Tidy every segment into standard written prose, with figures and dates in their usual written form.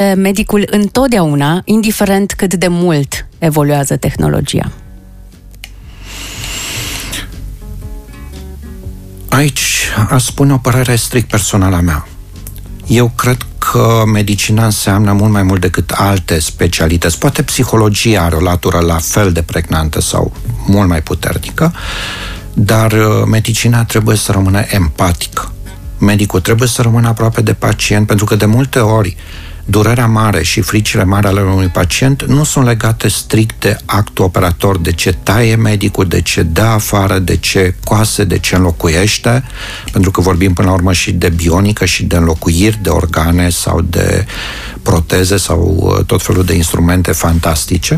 medicul întotdeauna, indiferent cât de mult evoluează tehnologia? Aici aș spune o părere strict personală a mea. Eu cred că medicina înseamnă mult mai mult decât alte specialități. Poate psihologia are o latură la fel de pregnantă sau mult mai puternică, dar medicina trebuie să rămână empatică. Medicul trebuie să rămână aproape de pacient, pentru că de multe ori durerea mare și fricile mari ale unui pacient nu sunt legate strict de actul operator, de ce taie medicul, de ce dă afară, de ce coase, de ce înlocuiește, pentru că vorbim până la urmă și de bionică și de înlocuiri de organe sau de proteze sau tot felul de instrumente fantastice.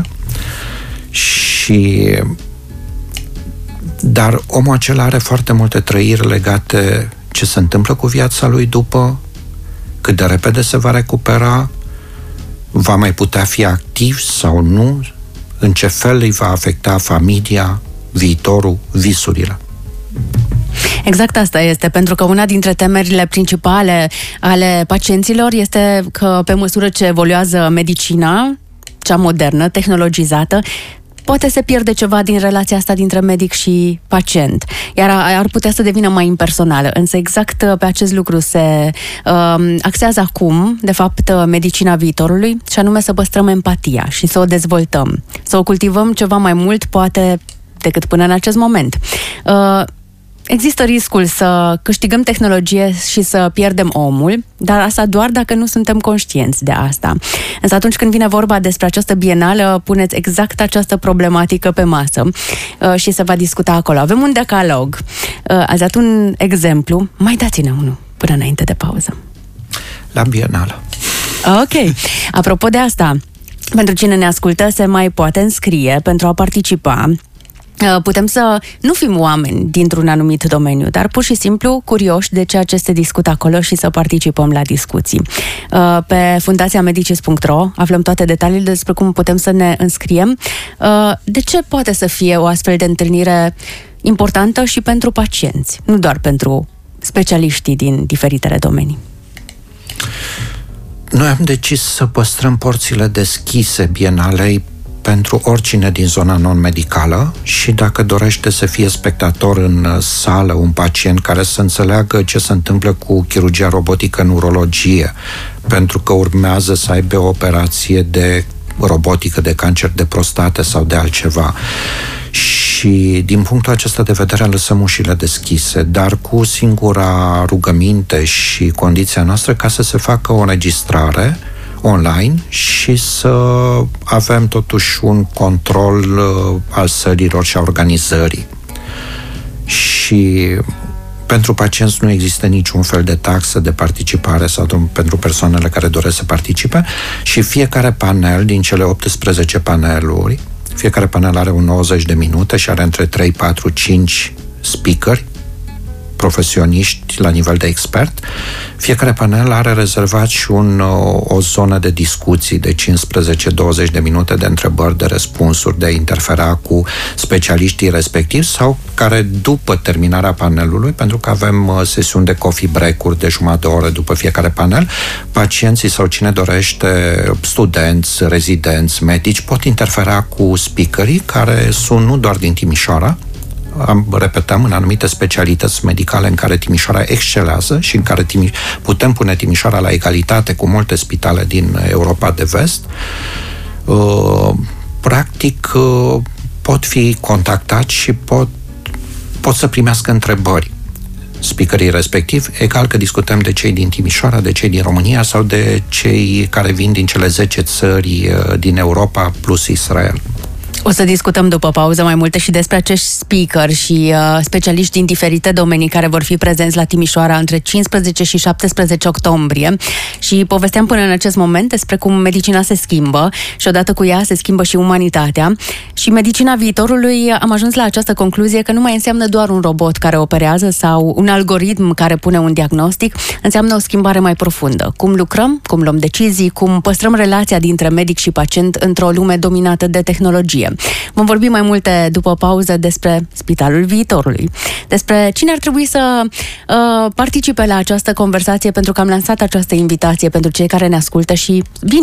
Dar omul acela are foarte multe trăiri legate ce se întâmplă cu viața lui după, cât de repede se va recupera, va mai putea fi activ sau nu, în ce fel îi va afecta familia, viitorul, visurile. Exact asta este, pentru că una dintre temerile principale ale pacienților este că pe măsură ce evoluează medicina, cea modernă, tehnologizată, poate se pierde ceva din relația asta dintre medic și pacient, iar ar putea să devină mai impersonală. Însă exact pe acest lucru se axează acum, de fapt, medicina viitorului, și anume să păstrăm empatia și să o dezvoltăm, să o cultivăm ceva mai mult, poate, decât până în acest moment. Există riscul să câștigăm tehnologie și să pierdem omul, dar asta doar dacă nu suntem conștienți de asta. Însă atunci când vine vorba despre această bienală, puneți exact această problematică pe masă și se va discuta acolo. Avem un decalog. Ați dat un exemplu. Mai dați-ne unul până înainte de pauză. La bienală. Ok. Apropo de asta, pentru cine ne ascultă, se mai poate înscrie pentru a participa. Putem să nu fim oameni dintr-un anumit domeniu, dar pur și simplu curioși de ceea ce se discută acolo și să participăm la discuții. Pe fundațiamedicis.ro aflăm toate detaliile despre cum putem să ne înscriem. De ce poate să fie o astfel de întâlnire importantă și pentru pacienți, nu doar pentru specialiștii din diferitele domenii? Noi am decis să păstrăm porțile deschise bienalei pentru oricine din zona non-medicală și dacă dorește să fie spectator în sală, un pacient care să înțeleagă ce se întâmplă cu chirurgia robotică în urologie, pentru că urmează să aibă o operație de robotică de cancer de prostată sau de altceva. Și din punctul acesta de vedere lăsăm ușile deschise, dar cu singura rugăminte și condiția noastră ca să se facă o înregistrare online și să avem totuși un control al sălilor și a organizării. Și pentru pacienți nu există niciun fel de taxă de participare sau pentru persoanele care doresc să participe și fiecare panel din cele 18 paneluri, fiecare panel are un 90 de minute și are între 3, 4, 5 speakeri profesioniști la nivel de expert. Fiecare panel are rezervat și o zonă de discuții de 15-20 de minute de întrebări, de răspunsuri, de a interfera cu specialiștii respectivi sau care după terminarea panelului, pentru că avem sesiuni de coffee break-uri de jumătate de oră după fiecare panel, pacienții sau cine dorește, studenți, rezidenți, medici, pot interfera cu speakerii care sunt nu doar din Timișoara, repetăm, în anumite specialități medicale în care Timișoara excelează și în care putem pune Timișoara la egalitate cu multe spitale din Europa de Vest, practic pot fi contactați și pot să primească întrebări speakerii respectiv, egal că discutăm de cei din Timișoara, de cei din România sau de cei care vin din cele 10 țări din Europa plus Israel. O să discutăm după pauză mai multe și despre acești speaker și specialiști din diferite domenii care vor fi prezenți la Timișoara între 15 și 17 octombrie și povesteam până în acest moment despre cum medicina se schimbă și odată cu ea se schimbă și umanitatea și medicina viitorului am ajuns la această concluzie că nu mai înseamnă doar un robot care operează sau un algoritm care pune un diagnostic, înseamnă o schimbare mai profundă. Cum lucrăm, cum luăm decizii, cum păstrăm relația dintre medic și pacient într-o lume dominată de tehnologie. Vom vorbi mai multe după pauză despre Spitalul Viitorului, despre cine ar trebui să participe la această conversație, pentru că am lansat această invitație pentru cei care ne ascultă și, bine,